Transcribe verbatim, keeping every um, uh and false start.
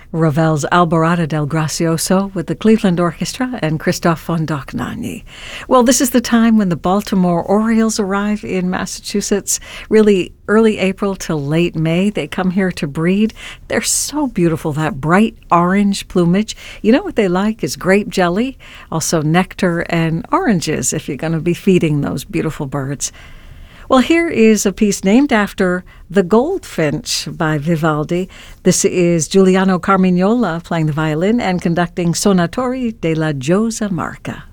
Ravel's Alborada del Gracioso with the Cleveland Orchestra and Christoph von Dohnanyi. Well, this is the time when the Baltimore Orioles arrive in Massachusetts, really early April till late May. They come here to breed. They're so beautiful, that bright orange plumage. You know what they like is grape jelly, also nectar and oranges if you're going to be feeding those beautiful birds. Well, here is a piece named after the Goldfinch by Vivaldi. This is Giuliano Carmignola playing the violin and conducting Sonatori della Giosa Marca.